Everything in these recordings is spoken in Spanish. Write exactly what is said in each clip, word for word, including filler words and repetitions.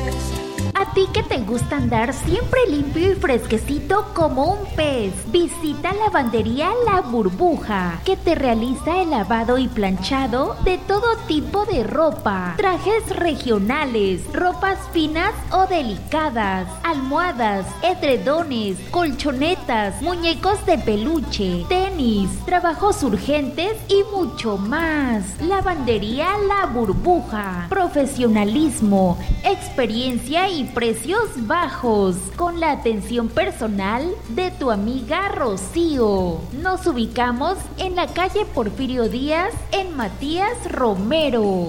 A ti que te gusta andar siempre limpio y fresquecito como un pez, visita Lavandería La Burbuja, que te realiza el lavado y planchado de todo tipo de ropa, trajes regionales, ropas finas o delicadas, almohadas, edredones, colchonetas, muñecos de peluche, tenis, trabajos urgentes y mucho más. Lavandería La Burbuja, profesionalismo, experiencia y precios bajos, con la atención personal de tu amiga Rocío. Nos ubicamos en la calle Porfirio Díaz, en Matías Romero.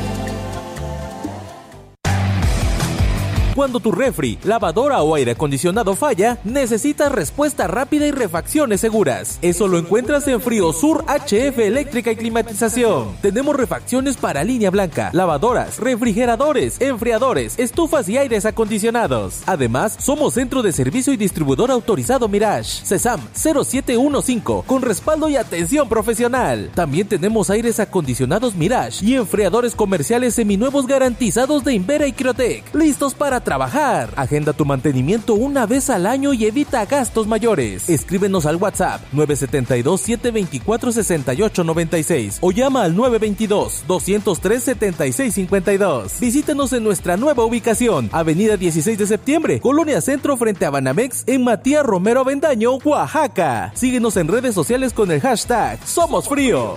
Cuando tu refri, lavadora o aire acondicionado falla, necesitas respuesta rápida y refacciones seguras. Eso lo encuentras en Friosur H F Eléctrica y Climatización. Tenemos refacciones para línea blanca, lavadoras, refrigeradores, enfriadores, estufas y aires acondicionados. Además, somos centro de servicio y distribuidor autorizado Mirage, CESAM cero siete uno cinco, con respaldo y atención profesional. También tenemos aires acondicionados Mirage y enfriadores comerciales seminuevos garantizados de Invera y Criotec, listos para trabajar. Agenda tu mantenimiento una vez al año y evita gastos mayores. Escríbenos al WhatsApp nueve siete dos, siete dos cuatro, seis ocho nueve seis o llama al nueve dos dos, dos cero tres, siete seis cinco dos. Visítenos en nuestra nueva ubicación, Avenida dieciséis de septiembre, Colonia Centro, frente a Banamex, en Matías Romero Avendaño, Oaxaca. Síguenos en redes sociales con el hashtag Somos Frío.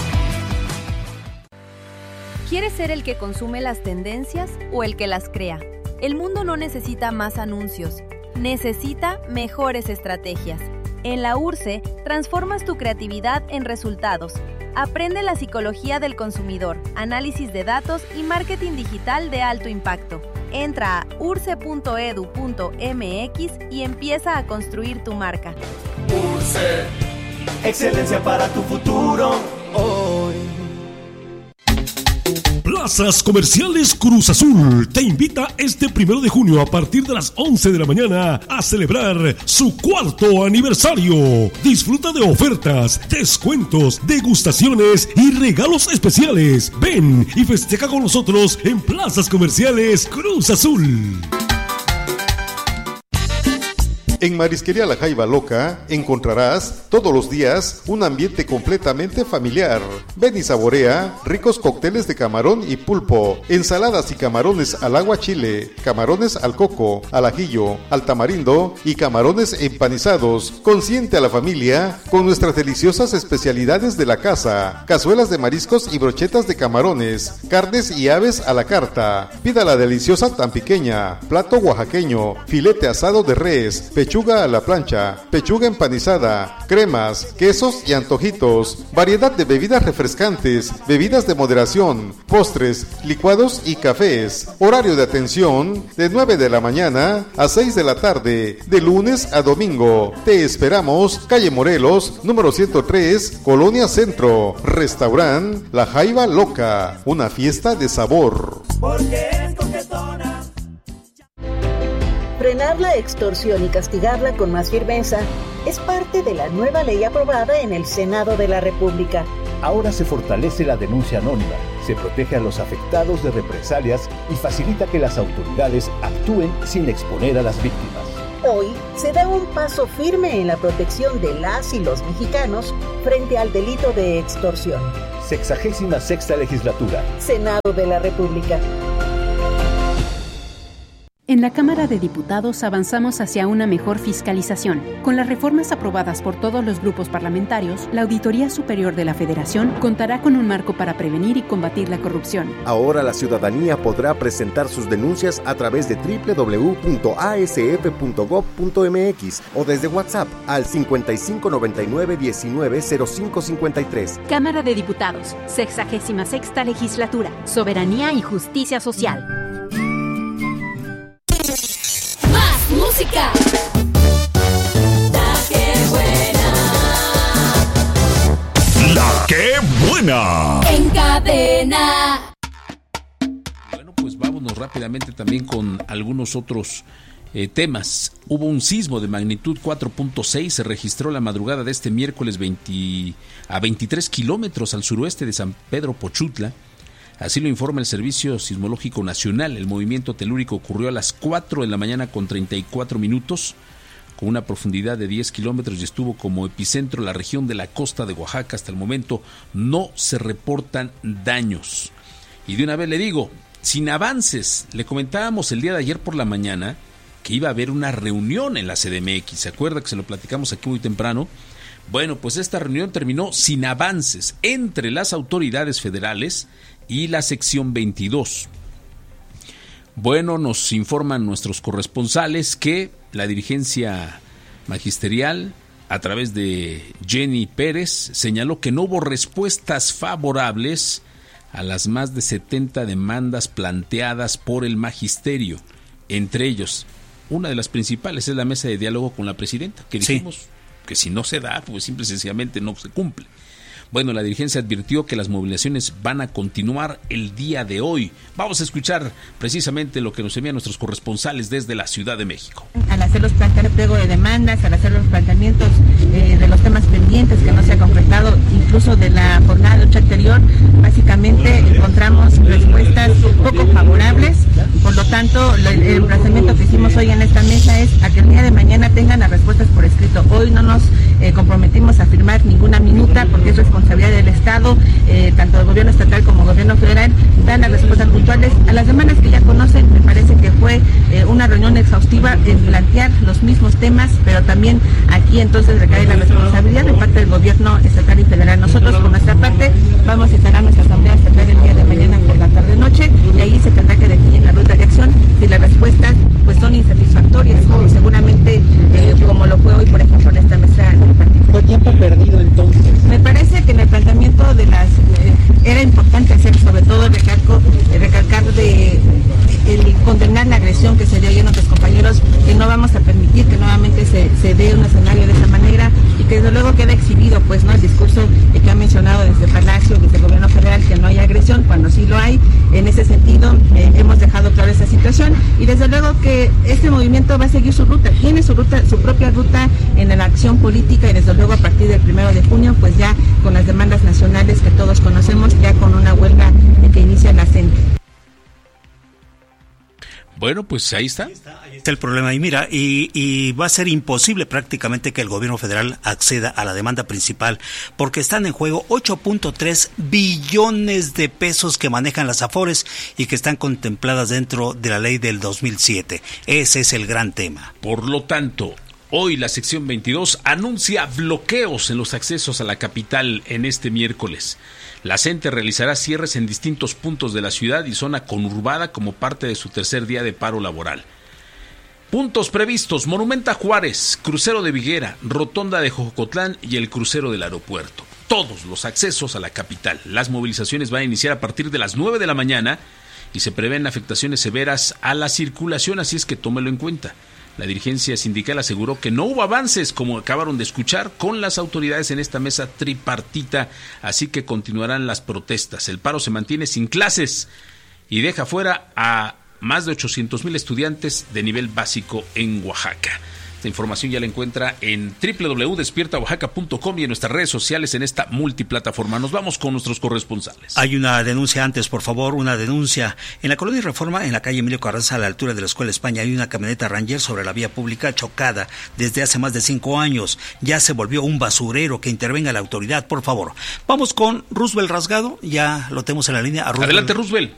¿Quieres ser el que consume las tendencias o el que las crea? El mundo no necesita más anuncios, necesita mejores estrategias. En la U R C E, transformas tu creatividad en resultados. Aprende la psicología del consumidor, análisis de datos y marketing digital de alto impacto. Entra a urce punto edu punto mx y empieza a construir tu marca. U R C E, excelencia para tu futuro hoy. Plazas Comerciales Cruz Azul te invita este primero de junio a partir de las once de la mañana a celebrar su cuarto aniversario. Disfruta de ofertas, descuentos, degustaciones y regalos especiales. Ven y festeja con nosotros en Plazas Comerciales Cruz Azul. En Marisquería La Jaiba Loca encontrarás todos los días un ambiente completamente familiar. Ven y saborea ricos cócteles de camarón y pulpo, ensaladas y camarones al agua chile, camarones al coco, al ajillo, al tamarindo y camarones empanizados. Consiente a la familia con nuestras deliciosas especialidades de la casa, cazuelas de mariscos y brochetas de camarones, carnes y aves a la carta. Pida la deliciosa tampiqueña, plato oaxaqueño, filete asado de res, pechuga a la plancha, pechuga empanizada, cremas, quesos y antojitos, variedad de bebidas refrescantes, bebidas de moderación, postres, licuados y cafés. Horario de atención de nueve de la mañana a seis de la tarde, de lunes a domingo. Te esperamos, calle Morelos, número ciento tres, Colonia Centro. Restaurant La Jaiba Loca, una fiesta de sabor. Porque es coquetona. Frenar la extorsión y castigarla con más firmeza es parte de la nueva ley aprobada en el Senado de la República. Ahora se fortalece la denuncia anónima, se protege a los afectados de represalias y facilita que las autoridades actúen sin exponer a las víctimas. Hoy se da un paso firme en la protección de las y los mexicanos frente al delito de extorsión. Sexagésima sexta legislatura. Senado de la República. En la Cámara de Diputados avanzamos hacia una mejor fiscalización. Con las reformas aprobadas por todos los grupos parlamentarios, la Auditoría Superior de la Federación contará con un marco para prevenir y combatir la corrupción. Ahora la ciudadanía podrá presentar sus denuncias a través de doble u doble u doble u punto a s f punto gob punto m x o desde WhatsApp al cincuenta y cinco noventa y nueve diecinueve cero cinco cincuenta y tres. Cámara de Diputados, sexagésima sexta legislatura, soberanía y justicia social. Música. La que buena. La que buena. En cadena. Bueno, pues vámonos rápidamente también con algunos otros eh, temas. Hubo un sismo de magnitud cuatro punto seis, se registró la madrugada de este miércoles veinte a veintitrés kilómetros al suroeste de San Pedro Pochutla. Así lo informa el Servicio Sismológico Nacional. El movimiento telúrico ocurrió a las cuatro de la mañana con treinta y cuatro minutos, con una profundidad de diez kilómetros y estuvo como epicentro la región de la costa de Oaxaca. Hasta el momento no se reportan daños. Y de una vez le digo, sin avances, le comentábamos el día de ayer por la mañana que iba a haber una reunión en la C D M X. ¿Se acuerda que se lo platicamos aquí muy temprano? Bueno, pues esta reunión terminó sin avances entre las autoridades federales y la sección veintidós. Bueno, nos informan nuestros corresponsales que la dirigencia magisterial, a través de Jenny Pérez, señaló que no hubo respuestas favorables a las más de setenta demandas planteadas por el magisterio. Entre ellos, una de las principales es la mesa de diálogo con la presidenta, que dijimos sí. que si no se da, pues simple y sencillamente no se cumple. Bueno, la dirigencia advirtió que las movilizaciones van a continuar el día de hoy. Vamos a escuchar precisamente lo que nos envían nuestros corresponsales desde la Ciudad de México. Al hacer los planteamientos de demandas, al hacer los planteamientos eh, de los temas pendientes que no se ha concretado, incluso de la jornada de lucha anterior, básicamente encontramos respuestas poco favorables. Por lo tanto, el, el emplazamiento que hicimos hoy en esta mesa es a que el día de mañana tengan las respuestas por escrito. Hoy no nos eh, comprometimos a firmar ninguna minuta porque es responsabilidad del Estado, eh, tanto del gobierno estatal como gobierno federal, dan las respuestas puntuales a las demandas que ya conocen. Me parece que fue eh, una reunión exhaustiva en plantear los mismos temas, pero también aquí entonces recae la responsabilidad de parte del gobierno estatal y federal. Nosotros por nuestra parte vamos a instalar nuestra asamblea estatal el día de mañana por la tarde-noche y ahí se tendrá que definir la ruta de acción si las respuestas pues son insatisfactorias, ¿no? Seguramente eh, como lo fue hoy por ejemplo en esta mesa en particular. ¿Fue tiempo perdido entonces? Me parece que en el planteamiento de las eh, era importante hacer sobre todo recalco, eh, recalcar de eh, el condenar la agresión que se dio ayer a nuestros compañeros, que no vamos a permitir que nuevamente se, se dé un escenario de esa manera y que desde luego queda exhibido pues no el discurso eh, que ha mencionado desde el Palacio, desde el gobierno federal, que no hay agresión cuando sí lo hay. En ese sentido eh, hemos dejado clara esa situación y desde luego que este movimiento va a seguir su ruta, tiene su ruta, su propia ruta en la acción política y desde luego a partir del primero de junio pues ya con las demandas nacionales que todos conocemos, ya con una huelga que inicia la C E N T. Bueno, pues ahí está. Ahí está, ahí está el problema. Y mira, y, y va a ser imposible prácticamente que el gobierno federal acceda a la demanda principal, porque están en juego ocho punto tres billones de pesos que manejan las Afores y que están contempladas dentro de la ley del dos mil siete. Ese es el gran tema. Por lo tanto, hoy la sección veintidós anuncia bloqueos en los accesos a la capital en este miércoles. La C E N T E realizará cierres en distintos puntos de la ciudad y zona conurbada como parte de su tercer día de paro laboral. Puntos previstos: Monumento a Juárez, Crucero de Viguera, Rotonda de Jojocotlán y el crucero del aeropuerto. Todos los accesos a la capital. Las movilizaciones van a iniciar a partir de las nueve de la mañana y se prevén afectaciones severas a la circulación, así es que tómelo en cuenta. La dirigencia sindical aseguró que no hubo avances, como acabaron de escuchar, con las autoridades en esta mesa tripartita, así que continuarán las protestas. El paro se mantiene sin clases y deja fuera a más de ochocientos mil estudiantes de nivel básico en Oaxaca. Esta información ya la encuentra en doble u doble u doble u punto despierta oaxaca punto com y en nuestras redes sociales en esta multiplataforma. Nos vamos con nuestros corresponsales. Hay una denuncia antes, por favor, una denuncia. En la colonia Reforma, en la calle Emilio Carranza, a la altura de la Escuela España, hay una camioneta Ranger sobre la vía pública chocada desde hace más de cinco años. Ya se volvió un basurero. Que intervenga la autoridad, por favor. Vamos con Roosevelt Rasgado, ya lo tenemos en la línea. A Roosevelt. Adelante, Roosevelt.